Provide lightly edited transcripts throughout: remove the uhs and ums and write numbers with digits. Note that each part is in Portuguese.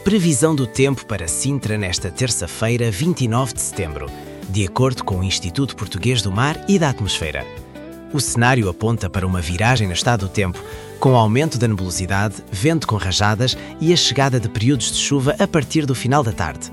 Previsão do tempo para Sintra nesta terça-feira, 29 de setembro, de acordo com o Instituto Português do Mar e da Atmosfera. O cenário aponta para uma viragem no estado do tempo, com aumento da nebulosidade, vento com rajadas e a chegada de períodos de chuva a partir do final da tarde.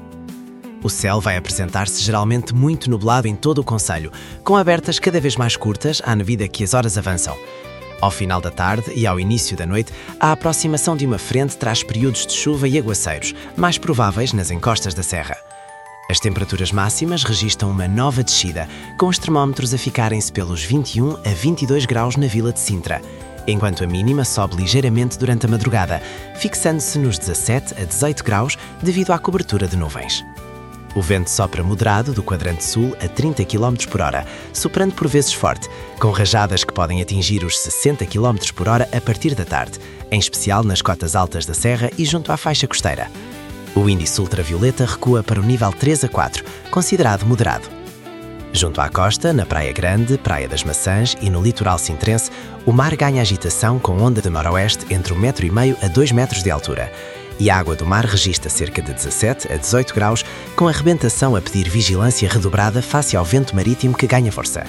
O céu vai apresentar-se geralmente muito nublado em todo o concelho, com abertas cada vez mais curtas à medida que as horas avançam. Ao final da tarde e ao início da noite, a aproximação de uma frente traz períodos de chuva e aguaceiros, mais prováveis nas encostas da serra. As temperaturas máximas registram uma nova descida, com os termómetros a ficarem-se pelos 21 a 22 graus na vila de Sintra, enquanto a mínima sobe ligeiramente durante a madrugada, fixando-se nos 17 a 18 graus devido à cobertura de nuvens. O vento sopra moderado do quadrante sul a 30 km por hora, soprando por vezes forte, com rajadas que podem atingir os 60 km por hora a partir da tarde, em especial nas cotas altas da serra e junto à faixa costeira. O índice ultravioleta recua para o nível 3 a 4, considerado moderado. Junto à costa, na Praia Grande, Praia das Maçãs e no litoral sintrense, o mar ganha agitação com onda de noroeste entre 1,5 m a 2 metros de altura, e a água do mar registra cerca de 17 a 18 graus, com a arrebentação a pedir vigilância redobrada face ao vento marítimo que ganha força.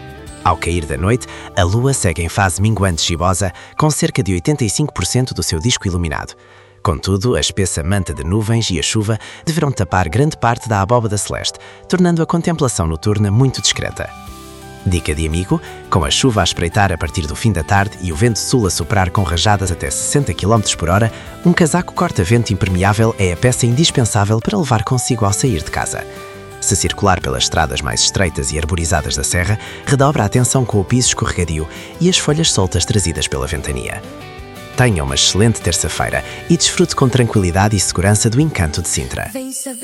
Ao cair da noite, a lua segue em fase minguante gibosa, com cerca de 85% do seu disco iluminado. Contudo, a espessa manta de nuvens e a chuva deverão tapar grande parte da abóbada celeste, tornando a contemplação noturna muito discreta. Dica de amigo: com a chuva a espreitar a partir do fim da tarde e o vento sul a soprar com rajadas até 60 km por hora, um casaco corta-vento impermeável é a peça indispensável para levar consigo ao sair de casa. Se circular pelas estradas mais estreitas e arborizadas da serra, redobra a atenção com o piso escorregadio e as folhas soltas trazidas pela ventania. Tenha uma excelente terça-feira e desfrute com tranquilidade e segurança do encanto de Sintra.